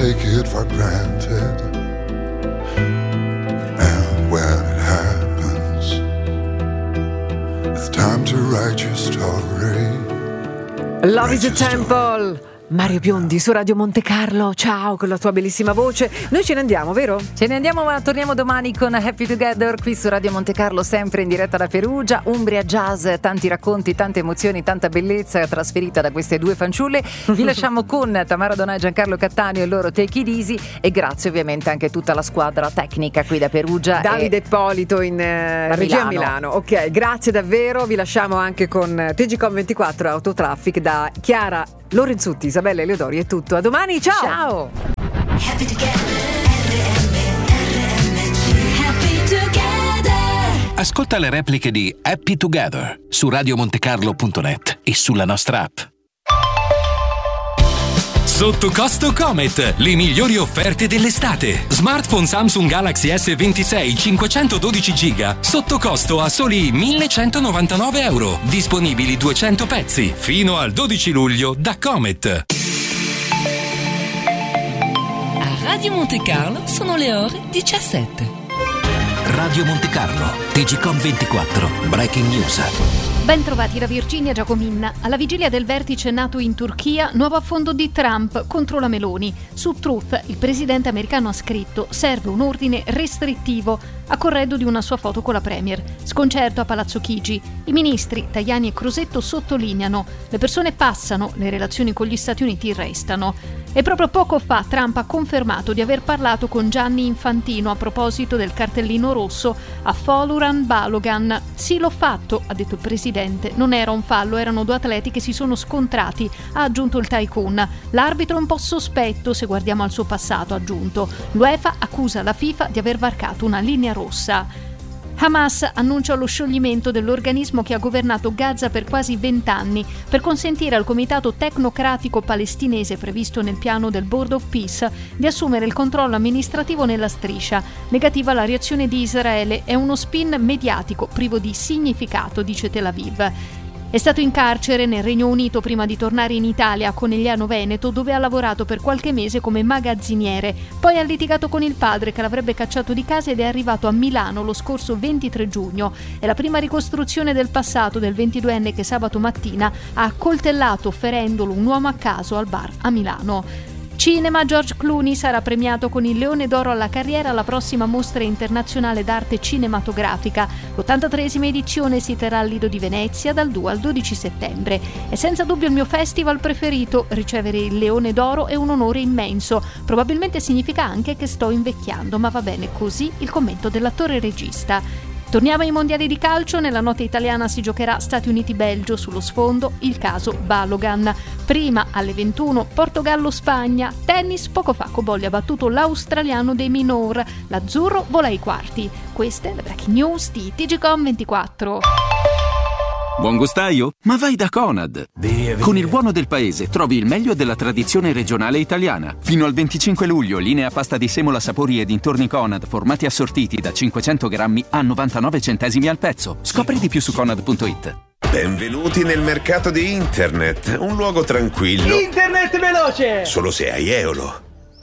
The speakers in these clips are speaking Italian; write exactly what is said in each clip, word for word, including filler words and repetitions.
take it for granted. And when it happens, it's time to write your story. Love is a Temple. Mario Biondi su Radio Monte Carlo, ciao con la tua bellissima voce. Noi ce ne andiamo, vero? Ce ne andiamo, ma torniamo domani con Happy Together qui su Radio Monte Carlo, sempre in diretta da Perugia. Umbria Jazz, tanti racconti, tante emozioni, tanta bellezza trasferita da queste due fanciulle. Vi lasciamo con Tamara Donà e Giancarlo Cattaneo e il loro Take It Easy, e grazie ovviamente anche a tutta la squadra tecnica qui da Perugia. Davide Ippolito in uh, regia a Milano. Ok, grazie davvero. Vi lasciamo anche con T G Com ventiquattro Autotraffic da Chiara Lorenzutti, Isabella Eleodori. È tutto, a domani, ciao! Ciao! Happy together, R M, R M G, happy together. Ascolta le repliche di Happy Together su radio montecarlo punto net e sulla nostra app. Sotto costo Comet, le migliori offerte dell'estate. Smartphone Samsung Galaxy S ventisei cinquecentododici giga sotto costo a soli millecentonovantanove euro. Disponibili duecento pezzi fino al dodici luglio da Comet. A Radio Monte Carlo sono le ore diciassette. Radio Monte Carlo, T G Com ventiquattro, Breaking News. Ben trovati da Virginia Giacominna. Alla vigilia del vertice NATO in Turchia, nuovo affondo di Trump contro la Meloni. Su Truth, il presidente americano ha scritto: serve un ordine restrittivo, a corredo di una sua foto con la premier. Sconcerto a Palazzo Chigi. I ministri Tajani e Crosetto sottolineano: le persone passano, le relazioni con gli Stati Uniti restano. E proprio poco fa Trump ha confermato di aver parlato con Gianni Infantino a proposito del cartellino rosso a Foluran Balogan. Sì, l'ho fatto, ha detto il presidente. Non era un fallo, erano due atleti che si sono scontrati, ha aggiunto il tycoon. L'arbitro è un po' sospetto se guardiamo al suo passato, ha aggiunto. L'UEFA accusa la FIFA di aver varcato una linea rossa. Hamas annuncia lo scioglimento dell'organismo che ha governato Gaza per quasi vent'anni per consentire al comitato tecnocratico palestinese previsto nel piano del Board of Peace di assumere il controllo amministrativo nella striscia. Negativa la reazione di Israele, è uno spin mediatico privo di significato, dice Tel Aviv. È stato in carcere nel Regno Unito prima di tornare in Italia a Conegliano Veneto, dove ha lavorato per qualche mese come magazziniere. Poi ha litigato con il padre che l'avrebbe cacciato di casa ed è arrivato a Milano lo scorso ventitré giugno. È la prima ricostruzione del passato del ventiduenne che sabato mattina ha accoltellato ferendolo un uomo a caso al bar a Milano. Cinema, George Clooney sarà premiato con il Leone d'Oro alla carriera alla prossima mostra internazionale d'arte cinematografica. L'ottantatreesima edizione si terrà al Lido di Venezia dal due al dodici settembre. È senza dubbio il mio festival preferito. Ricevere il Leone d'Oro è un onore immenso. Probabilmente significa anche che sto invecchiando, ma va bene così il commento dell'attore regista. Torniamo ai mondiali di calcio. Nella notte italiana si giocherà Stati Uniti-Belgio, sullo sfondo il caso Balogan. Prima alle ventuno Portogallo-Spagna. Tennis, poco fa Cobolli ha battuto l'australiano De Minaur. L'azzurro vola ai quarti. Queste le breaking news di T G Com ventiquattro. Buon gustaio? Ma vai da Conad! Via, via. Con il buono del paese trovi il meglio della tradizione regionale italiana. Fino al venticinque luglio, linea pasta di semola, sapori e dintorni Conad, formati assortiti da cinquecento grammi a novantanove centesimi al pezzo. Scopri di più su conad punto it. Benvenuti nel mercato di internet, un luogo tranquillo. Internet veloce! Solo se hai Eolo.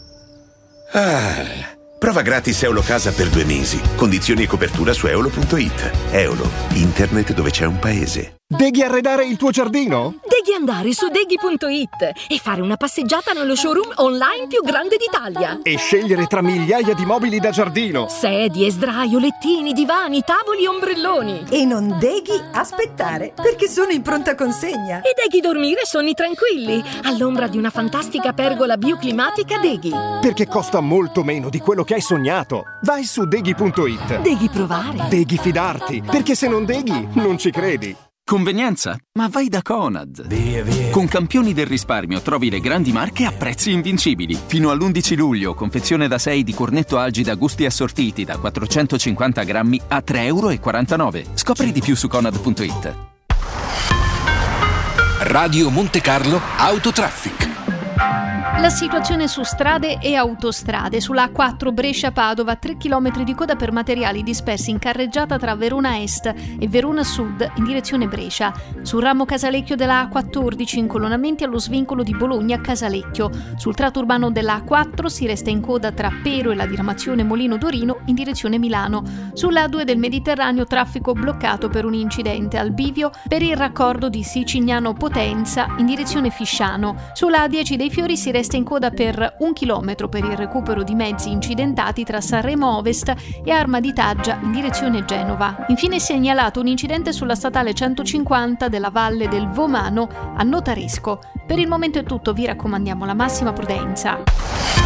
Ah... Prova gratis Eolo Casa per due mesi. Condizioni e copertura su eolo punto it. Eolo, internet dove c'è un paese. Devi arredare il tuo giardino? Devi andare su deghi punto it e fare una passeggiata nello showroom online più grande d'Italia. E scegliere tra migliaia di mobili da giardino. Sedie, sdraio, lettini, divani, tavoli e ombrelloni. E non devi aspettare, perché sono in pronta consegna. E devi dormire sonni tranquilli, all'ombra di una fantastica pergola bioclimatica Deghi. Perché costa molto meno di quello che hai sognato. Vai su deghi punto it. Devi provare. Devi fidarti, perché se non deghi, non ci credi. Convenienza? Ma vai da Conad. Via, via. Con Campioni del Risparmio trovi le grandi marche a prezzi invincibili. Fino all'undici luglio, confezione da sei di cornetto Algida gusti assortiti da quattrocentocinquanta grammi a tre e quarantanove euro. Scopri di più su conad punto it. Radio Monte Carlo Autotraffic. La situazione su strade e autostrade. Sulla A quattro Brescia-Padova, tre chilometri di coda per materiali dispersi in carreggiata tra Verona Est e Verona Sud in direzione Brescia. Sul ramo Casalecchio della A quattordici, incolonnamenti allo svincolo di Bologna-Casalecchio. Sul tratto urbano della A quattro si resta in coda tra Pero e la diramazione Molino d'Orino in direzione Milano. Sulla A due del Mediterraneo, traffico bloccato per un incidente al bivio per il raccordo di Sicignano-Potenza in direzione Fisciano. Sulla A dieci dei Fiori si resta in coda per un chilometro per il recupero di mezzi incidentati tra Sanremo Ovest e Arma di Taggia in direzione Genova. Infine è segnalato un incidente sulla statale centocinquanta della Valle del Vomano a Notaresco. Per il momento è tutto, vi raccomandiamo la massima prudenza.